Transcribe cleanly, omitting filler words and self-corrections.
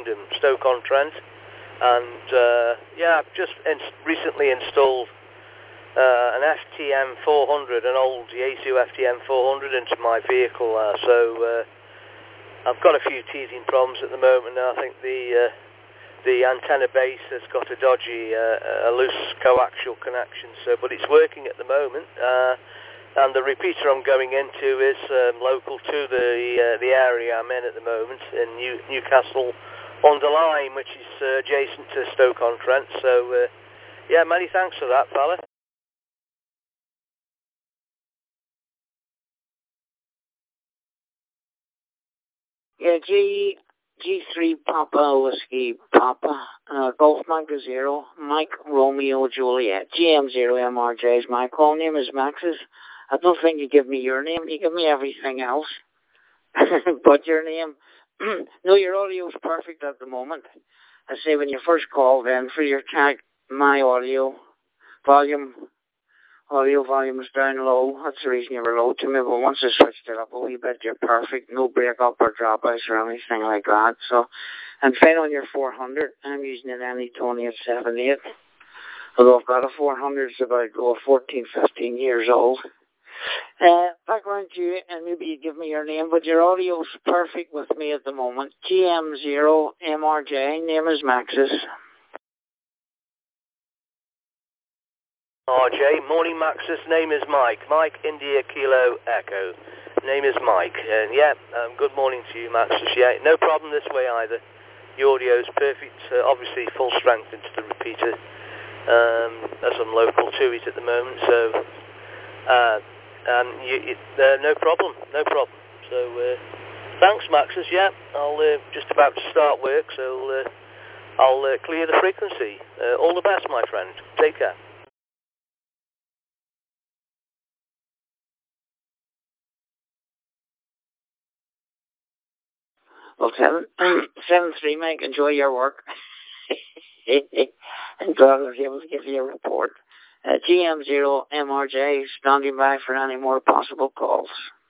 Kingdom, Stoke-on-Trent. And I've just recently installed an FTM 400, an old Yaesu FTM 400 into my vehicle. So I've got a few teething problems at the moment. I think the antenna base has got a dodgy, a loose coaxial connection. But it's working at the moment. And the repeater I'm going into is local to the area I'm in at the moment, in Newcastle-under-Lyme, which is adjacent to Stoke-on-Trent. So, many thanks for that, fella. Yeah, G3 Papa Whiskey Papa, Golf Mike 0, Mike Romeo Juliet, GM0 MRJs. My call name is Max's. I don't think you give me your name, you give me everything else. But your name, no, your audio is perfect at the moment. I say when you first called in for your tag, my audio volume is down low. That's the reason you were low to me, but once I switched it up a wee bit, you're perfect. No break up or dropouts or anything like that. So, and fine on your 400. I'm using an Anytone 878. Although I've got a 400, it's about 14, 15 years old. Background to you, and maybe you give me your name, but your audio's perfect with me at the moment. GM0 MRJ, name is Maxis. RJ, morning Maxis, name is Mike. Mike, India, Kilo, Echo. Name is Mike. And good morning to you, Maxis. Yeah, no problem this way either. The audio's perfect, obviously full strength into the repeater. As I'm local to it at the moment, so no problem. So thanks, Maxis. Yeah, I'll just about to start work, so I'll clear the frequency. All the best, my friend. Take care. Well, 7-3, Mike, enjoy your work. And glad I was able to give you a report. GM0 MRJ standing by for any more possible calls.